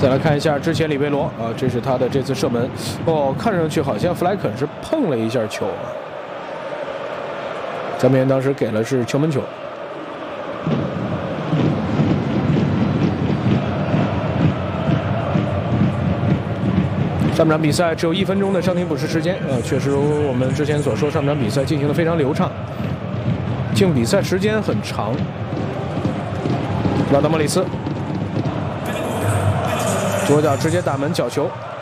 再来看一下之前里贝罗啊，这是他的这次射门哦，看上去好像弗莱肯是碰了一下球啊。张明当时给了是球门球。上半场比赛只有1分钟的伤停补时时间，确实如我们之前所说，上半场比赛进行的非常流畅，进入比赛时间很长。拉德莫里斯左脚直接打门角球。